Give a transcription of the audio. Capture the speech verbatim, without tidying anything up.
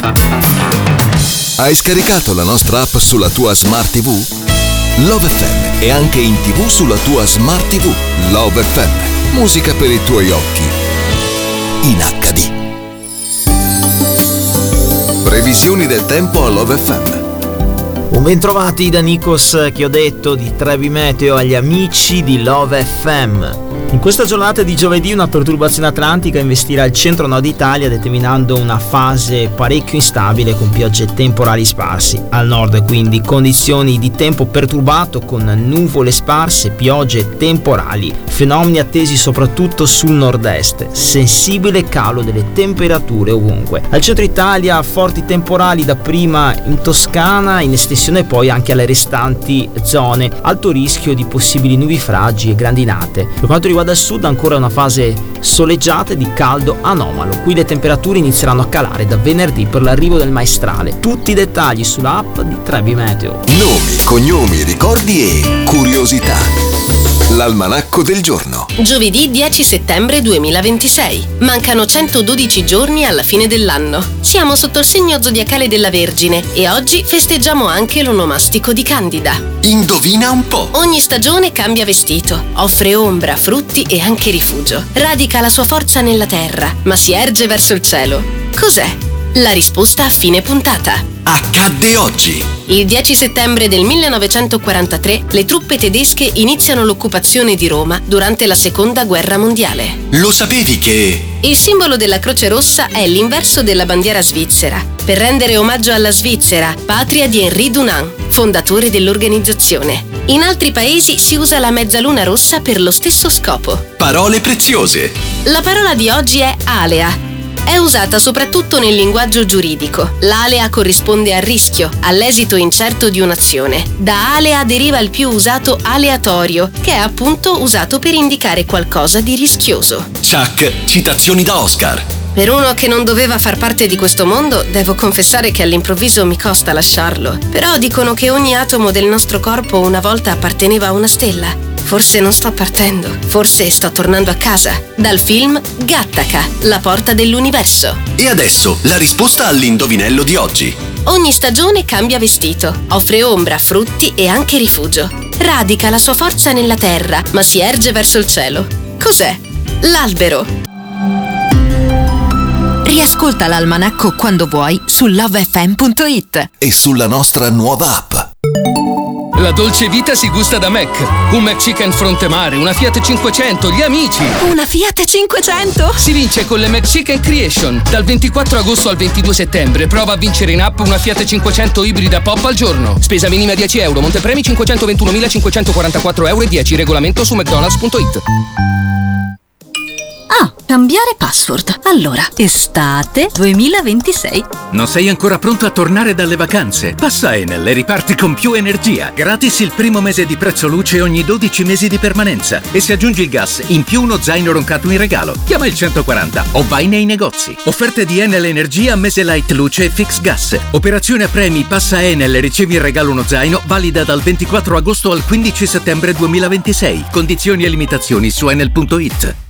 Hai scaricato la nostra app sulla tua Smart ti vu? Love effe emme è anche in tivù sulla tua Smart ti vu. Love effe emme, musica per i tuoi occhi. In acca di. Previsioni del tempo a Love effe emme. Un bentrovati da Nikos che ho detto di Trebi Meteo agli amici di Love effe emme. In questa giornata di giovedì una perturbazione atlantica investirà il centro-nord Italia, determinando una fase parecchio instabile con piogge temporali sparsi. Al nord quindi condizioni di tempo perturbato con nuvole sparse, piogge temporali, fenomeni attesi soprattutto sul nord-est, sensibile calo delle temperature ovunque. Al centro Italia forti temporali dapprima in Toscana, in estensione poi anche alle restanti zone, alto rischio di possibili nubifragi e grandinate. Per quanto riguarda al sud ancora una fase soleggiata e di caldo anomalo. Qui le temperature inizieranno a calare da venerdì per l'arrivo del maestrale. Tutti i dettagli sulla app di Trebi Meteo. Nomi, cognomi, ricordi e curiosità. L'almanacco del giorno. Giovedì dieci settembre duemilaventisei. Mancano centododici giorni alla fine dell'anno. Siamo sotto il segno zodiacale della Vergine e oggi festeggiamo anche l'onomastico di Candida. Indovina un po'. Ogni stagione cambia vestito, offre ombra, frutti e anche rifugio. Radica la sua forza nella terra, ma si erge verso il cielo. Cos'è? La risposta a fine puntata. Accadde oggi. Il dieci settembre del millenovecentoquarantatré le truppe tedesche iniziano l'occupazione di Roma durante la seconda guerra mondiale. Lo sapevi che... Il simbolo della Croce Rossa è l'inverso della bandiera svizzera, per rendere omaggio alla Svizzera, patria di Henri Dunant, fondatore dell'organizzazione. In altri paesi si usa la mezzaluna rossa per lo stesso scopo. Parole preziose. La parola di oggi è alea. È usata soprattutto nel linguaggio giuridico. L'alea corrisponde al rischio, all'esito incerto di un'azione. Da alea deriva il più usato aleatorio, che è appunto usato per indicare qualcosa di rischioso. Chuck, citazioni da Oscar. Per uno che non doveva far parte di questo mondo, devo confessare che all'improvviso mi costa lasciarlo. Però dicono che ogni atomo del nostro corpo una volta apparteneva a una stella. Forse non sto partendo, forse sto tornando a casa. Dal film Gattaca, la porta dell'universo. E adesso la risposta all'indovinello di oggi. Ogni stagione cambia vestito, offre ombra, frutti e anche rifugio. Radica la sua forza nella terra, ma si erge verso il cielo. Cos'è? L'albero. Riascolta l'almanacco quando vuoi su love effe emme punto it e sulla nostra nuova app. La dolce vita si gusta da Mac. Un McChicken fronte mare, una Fiat cinquecento, gli amici. Una Fiat cinquecento? Si vince con le McChicken Creation. Dal ventiquattro agosto al ventidue settembre prova a vincere in app una Fiat cinquecento ibrida pop al giorno. Spesa minima dieci euro, montepremi cinquecentoventunomilacinquecentoquarantaquattro euro e dieci. Regolamento su mcdonalds punto it. Ah, cambiare password. Allora, estate duemilaventisei. Non sei ancora pronto a tornare dalle vacanze? Passa Enel e riparti con più energia. Gratis il primo mese di prezzo luce ogni dodici mesi di permanenza. E se aggiungi il gas, in più uno zaino roncato in regalo. Chiama il centoquaranta o vai nei negozi. Offerte di Enel Energia, mese light luce e fix gas. Operazione a premi, passa Enel e ricevi in regalo uno zaino, valida dal ventiquattro agosto al quindici settembre duemilaventisei. Condizioni e limitazioni su enel punto it.